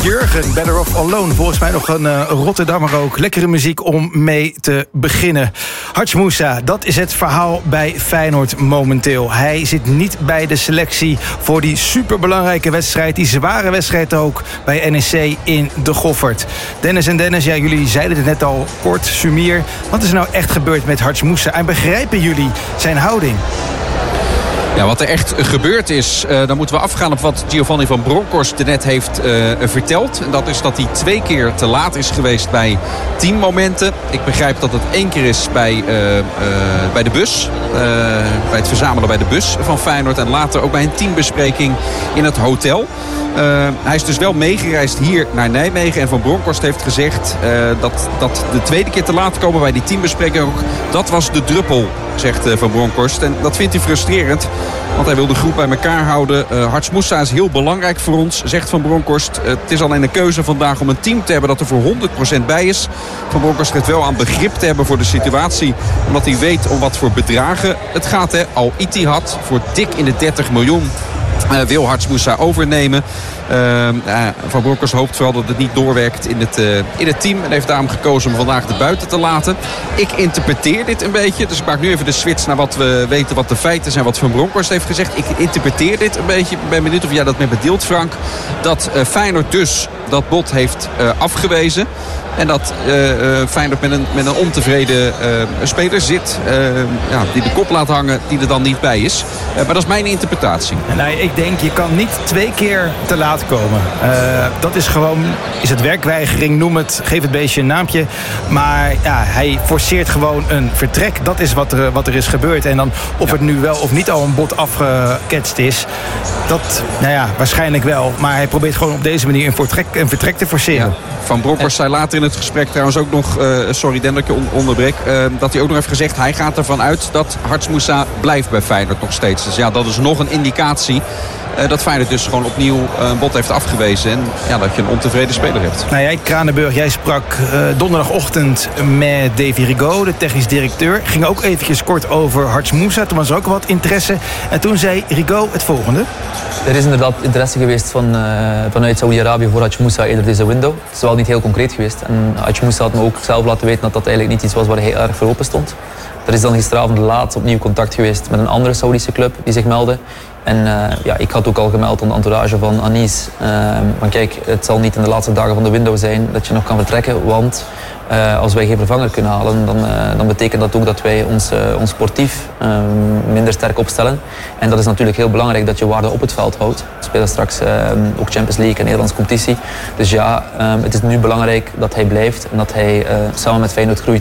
Jurgen, Better Off Alone. Volgens mij nog een Rotterdammer ook. Lekkere muziek om mee te beginnen. Hadj Moussa, dat is het verhaal bij Feyenoord momenteel. Hij zit niet bij de selectie voor die superbelangrijke wedstrijd. Die zware wedstrijd ook bij NEC in de Goffert. Dennis en Dennis, ja, jullie zeiden het net al kort. Sumier, wat is er nou echt gebeurd met Hadj Moussa? En begrijpen jullie zijn houding? Ja, wat er echt gebeurd is, dan moeten we afgaan op wat Giovanni van Bronckhorst net heeft verteld. En dat is dat hij 2 keer te laat is geweest bij teammomenten. Ik begrijp dat het 1 keer is bij de bus. Bij het verzamelen bij de bus van Feyenoord. En later ook bij een teambespreking in het hotel. Hij is dus wel meegereisd hier naar Nijmegen. En Van Bronckhorst heeft gezegd dat de 2e keer te laat komen bij die teambespreking ook. Dat was de druppel, zegt Van Bronckhorst. En dat vindt hij frustrerend. Want hij wil de groep bij elkaar houden. Hadj Moussa is heel belangrijk voor ons, zegt Van Bronckhorst. Het is alleen een keuze vandaag om een team te hebben dat er voor 100% bij is. Van Bronckhorst geeft wel aan begrip te hebben voor de situatie. Omdat hij weet om wat voor bedragen het gaat. Al Ittihad voor dik in de 30 miljoen. Wil Hadj Moussa overnemen. Van Bronckhorst hoopt wel dat het niet doorwerkt in het team. En heeft daarom gekozen om vandaag de buiten te laten. Ik interpreteer dit een beetje. Dus ik maak nu even de switch naar wat we weten wat de feiten zijn. Wat Van Bronckhorst heeft gezegd. Ik interpreteer dit een beetje. Ik ben benieuwd of jij dat met me deelt, Frank. Dat Feyenoord dus dat bod heeft afgewezen. En dat Feyenoord met een ontevreden speler zit. Die de kop laat hangen, die er dan niet bij is. Maar dat is mijn interpretatie. Nou, ik denk, je kan niet 2 keer te laat komen. Dat is gewoon, is het werkweigering, noem het, geef het beestje een naampje. Maar ja, hij forceert gewoon een vertrek. Dat is wat er is gebeurd. En dan of het nu wel of niet al een bod afgeketst is. Dat, waarschijnlijk wel. Maar hij probeert gewoon op deze manier een vertrek te forceren. Ja. Van Bronckhorst zei later in het gesprek trouwens ook nog, sorry Den dat ik je onderbreek, dat hij ook nog heeft gezegd, hij gaat ervan uit dat Hadj Moussa blijft bij Feyenoord nog steeds. Dus ja, dat is nog een indicatie dat Feyenoord dus gewoon opnieuw een bod heeft afgewezen. En ja, dat je een ontevreden speler hebt. Nou, jij Kranenburg, jij sprak donderdagochtend met Davy Rigaud, de technisch directeur. Ging ook eventjes kort over Hadj Moussa. Toen was er ook wat interesse. En toen zei Rigaud het volgende. Er is inderdaad interesse geweest vanuit Saudi-Arabië voor Hadj Moussa eerder deze window. Het is wel niet heel concreet geweest. En Hadj Moussa had me ook zelf laten weten dat dat eigenlijk niet iets was waar hij erg voor open stond. Er is dan gisteravond laat opnieuw contact geweest met een andere Saoedische club die zich meldde. En ik had ook al gemeld aan de entourage van Anis. Van kijk, het zal niet in de laatste dagen van de window zijn dat je nog kan vertrekken. Want als wij geen vervanger kunnen halen, dan betekent dat ook dat wij ons sportief minder sterk opstellen. En dat is natuurlijk heel belangrijk dat je waarde op het veld houdt. We spelen straks ook Champions League en Nederlandse competitie. Dus ja, het is nu belangrijk dat hij blijft. En dat hij samen met Feyenoord groeit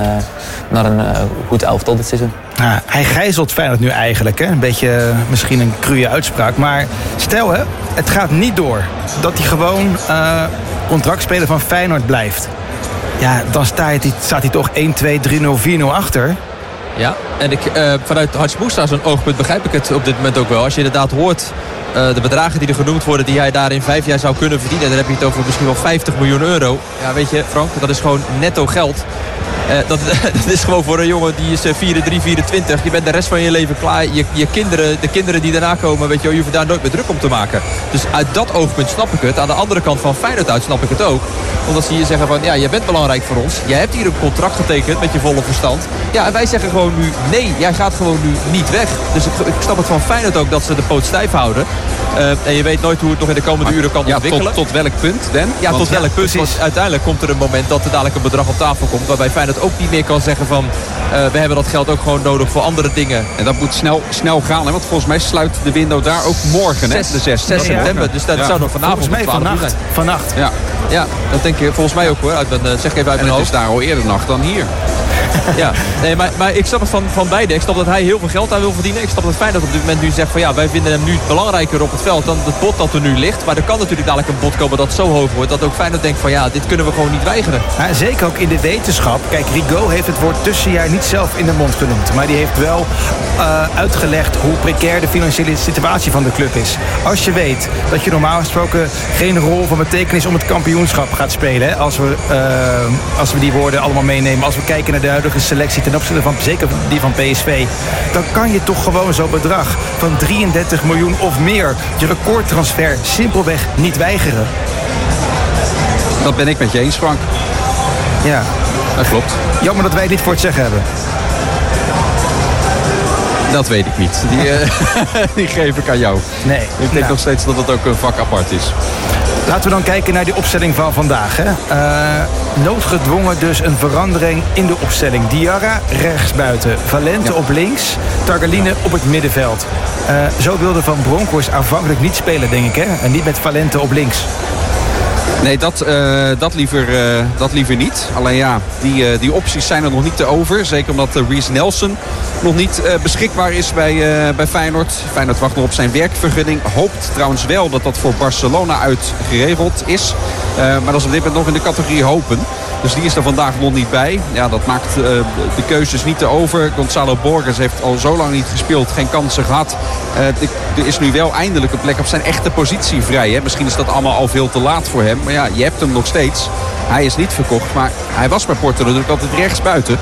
naar een goed elftal dit seizoen. Nou, hij gijzelt Feyenoord nu eigenlijk. Hè? Een beetje misschien een cruwe uitspraak. Maar stel, het gaat niet door. Dat hij gewoon contractspeler van Feyenoord blijft. Ja, dan staat hij toch 1-2, 3-0, 4-0 achter. Ja, en vanuit Hadj Moussa zo'n oogpunt begrijp ik het op dit moment ook wel. Als je inderdaad hoort de bedragen die er genoemd worden die hij daar in 5 jaar zou kunnen verdienen, dan heb je het over misschien wel 50 miljoen euro. Ja, weet je, Frank, dat is gewoon netto geld. Dat is gewoon voor een jongen die is 24. Je bent de rest van je leven klaar. De kinderen die daarna komen, weet je, je hoeft daar nooit meer druk om te maken. Dus uit dat oogpunt snap ik het. Aan de andere kant van Feyenoord uit snap ik het ook. Omdat ze hier zeggen van, ja, jij bent belangrijk voor ons. Jij hebt hier een contract getekend met je volle verstand. Ja, en wij zeggen gewoon nu, nee, jij gaat gewoon nu niet weg. Dus ik snap het van Feyenoord ook dat ze de poot stijf houden. En je weet nooit hoe het nog in de komende uren kan ontwikkelen. Tot welk punt, Dan? Ja, tot welk punt. Want uiteindelijk komt er een moment dat er dadelijk een bedrag op tafel komt waarbij Feyenoord ook niet meer kan zeggen van we hebben dat geld ook gewoon nodig voor andere dingen. En dat moet snel gaan, hè? Want volgens mij sluit de window daar ook morgen, hè? De 6 september. Dus dat zou nog vanavond volgens mij vannacht. Ja, dat denk ik volgens mij ook, hoor. Zeg even uit mijn hoofd. Het is daar al eerder nacht dan hier. Ja, nee, maar ik snap het van beide. Ik snap dat hij heel veel geld aan wil verdienen. Ik snap dat Feyenoord op dit moment nu zegt van ja, wij vinden hem nu belangrijker op het veld dan het bod dat er nu ligt. Maar er kan natuurlijk dadelijk een bod komen dat zo hoog wordt dat ook Feyenoord denkt van ja, dit kunnen we gewoon niet weigeren. Ja, zeker ook in de wetenschap. Kijk, Rigaud heeft het woord tussenjaar niet zelf in de mond genoemd. Maar die heeft wel uitgelegd hoe precair de financiële situatie van de club is. Als je weet dat je normaal gesproken geen rol van betekenis om het kampioenschap gaat spelen. Hè, als we die woorden allemaal meenemen. Als we kijken naar de huidige selectie ten opzichte van zeker die van PSV. Dan kan je toch gewoon zo'n bedrag van 33 miljoen of meer, je recordtransfer, simpelweg niet weigeren. Dat ben ik met je eens, Frank. Ja. Dat klopt. Jammer dat wij dit voor het zeggen hebben. Dat weet ik niet. Die geef ik aan jou. Nee. Ik denk nog steeds dat het ook een vak apart is. Laten we dan kijken naar die opstelling van vandaag. Hè. Noodgedwongen dus een verandering in de opstelling. Diarra rechtsbuiten, Valente op links, Targaline op het middenveld. Zo wilde Van Bronckhorst aanvankelijk niet spelen, denk ik. Hè? En niet met Valente op links. Nee, dat liever niet. Alleen ja, die opties zijn er nog niet te over. Zeker omdat Reece Nelson nog niet beschikbaar is bij Feyenoord. Feyenoord wacht nog op zijn werkvergunning. Hoopt trouwens wel dat dat voor Barcelona uit geregeld is. Maar dat is op dit moment nog in de categorie hopen. Dus die is er vandaag nog niet bij. Ja, dat maakt de keuzes niet te over. Gonzalo Borges heeft al zo lang niet gespeeld. Geen kansen gehad. Er is nu wel eindelijk een plek op zijn echte positie vrij. Hè? Misschien is dat allemaal al veel te laat voor hem. Maar ja, je hebt hem nog steeds. Hij is niet verkocht. Maar hij was bij Porto natuurlijk altijd rechts buiten.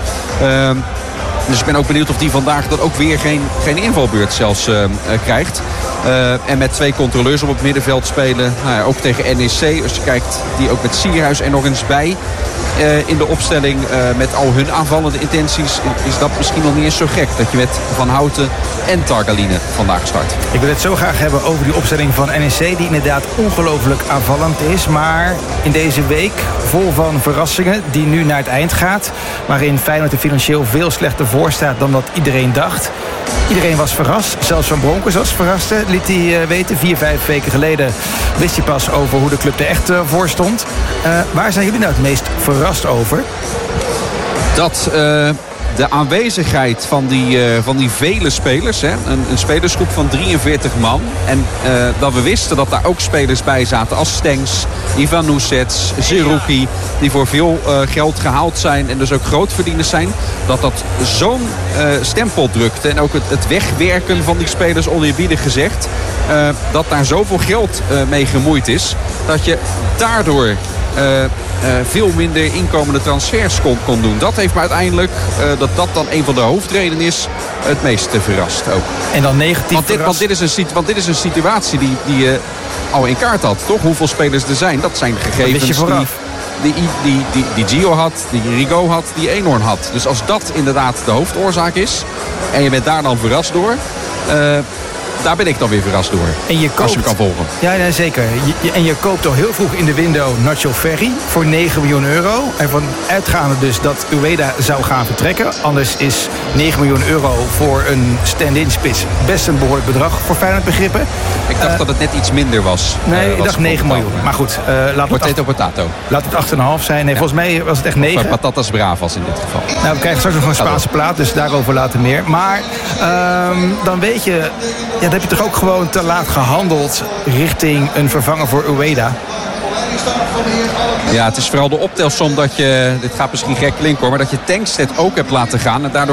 Dus ik ben ook benieuwd of hij vandaag dan ook weer geen invalbeurt zelfs krijgt. En met 2 controleurs op het middenveld spelen. Nou ja, ook tegen NEC. Als je kijkt, die ook met Sierhuis er nog eens bij. In de opstelling met al hun aanvallende intenties is dat misschien nog niet eens zo gek. Dat je met Van Houten en Targaline vandaag start. Ik wil het zo graag hebben over die opstelling van NEC. Die inderdaad ongelooflijk aanvallend is. Maar in deze week vol van verrassingen die nu naar het eind gaat. Waarin Feyenoord er financieel veel slechter voor staat dan dat iedereen dacht. Iedereen was verrast. Zelfs Van Bronckhorst was verrast. Liet hij weten. 4-5 weken geleden wist hij pas over hoe de club er echt voor stond. Waar zijn jullie nou het meest verrast over? Dat de aanwezigheid van die vele spelers. Hè? Een spelersgroep van 43 man. En dat we wisten dat daar ook spelers bij zaten als Stengs, Ivan Nusets, Zerouki. Die voor veel geld gehaald zijn en dus ook grootverdieners zijn. Dat zo'n stempel drukte. En ook het wegwerken van die spelers oneerbiedig gezegd. Dat daar zoveel geld mee gemoeid is. Dat je daardoor veel minder inkomende transfers kon doen. Dat heeft me uiteindelijk, dat dan een van de hoofdredenen is, het meest verrast ook. En dan negatief want dit is een situatie die je al in kaart had, toch? Hoeveel spelers er zijn, dat zijn gegevens die Gio had, die Rigo had, die Eenhoorn had. Dus als dat inderdaad de hoofdoorzaak is en je bent daar dan verrast door, daar ben ik dan weer verrast door. En je koopt, als je hem kan volgen. Ja, nee, zeker. En je koopt al heel vroeg in de window Nacho Ferri voor 9 miljoen euro. En van uitgaande dus dat Ueda zou gaan vertrekken. Anders is 9 miljoen euro voor een stand-in spits best een behoorlijk bedrag voor Feyenoord begrippen. Ik dacht dat het net iets minder was. Nee, ik dacht 9 miljoen. Maar goed, laat het 8,5 zijn. Nee, volgens mij was het echt 9. Of patatas bravas in dit geval. Nou, we krijgen straks nog een Spaanse plaat, dus daarover later meer. Maar dan weet je, ja, dan heb je toch ook gewoon te laat gehandeld richting een vervanger voor Ueda. Ja, het is vooral de optelsom dat je, dit gaat misschien gek klinken hoor, maar dat je Tankstedt ook hebt laten gaan. En daardoor